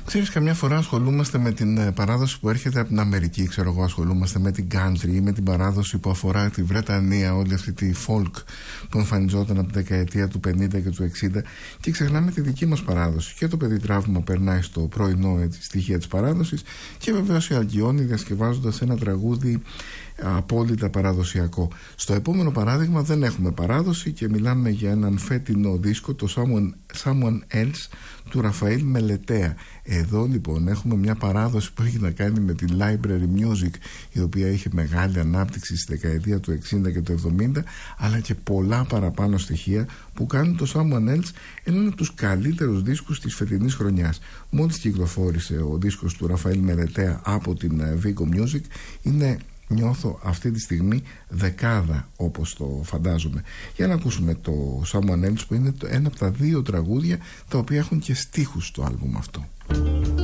Ξέρεις, καμιά φορά ασχολούμαστε με την παράδοση που έρχεται από την Αμερική, ξέρω εγώ, ασχολούμαστε με την country ή με την παράδοση που αφορά τη Βρετανία, όλη αυτή τη folk που εμφανιζόταν από τη δεκαετία του 50 και του 60, και ξεχνάμε τη δική μας παράδοση. Και το Παιδιτραύμα περνάει στο πρωινό στοιχεία της παράδοσης, και βεβαίως οι Αλκιόνοι διασκευάζοντας ένα τραγούδι απόλυτα παραδοσιακό. Στο επόμενο παράδειγμα δεν έχουμε παράδοση και μιλάμε για έναν φέτινο δίσκο, το Someone Else του Ραφαήλ Μελετέα. Εδώ λοιπόν έχουμε μια παράδοση που έχει να κάνει με την library music, η οποία είχε μεγάλη ανάπτυξη στη δεκαετία του 60 και του 70, αλλά και πολλά παραπάνω στοιχεία που κάνουν το Someone Else έναν από τους καλύτερους δίσκους της φετινής χρονιάς. Μόλις κυκλοφόρησε ο δίσκος του Ραφαήλ Μελετέα από την Vigo Music, είναι, νιώθω αυτή τη στιγμή, δεκάδα όπως το φαντάζομαι. Για να ακούσουμε το Someone Else, που είναι ένα από τα δύο τραγούδια τα οποία έχουν και στίχους στο άλμπουμ αυτό.